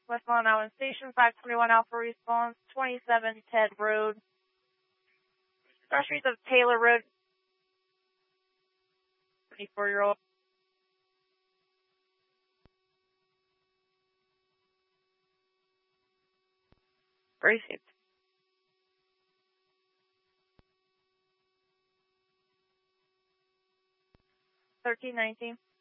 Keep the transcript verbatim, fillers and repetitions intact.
West Long Island Station, five twenty-one Alpha response, twenty-seven Ted Road. Star Streets of Taylor Road. twenty-four-year-old. Received. thirteen nineteen.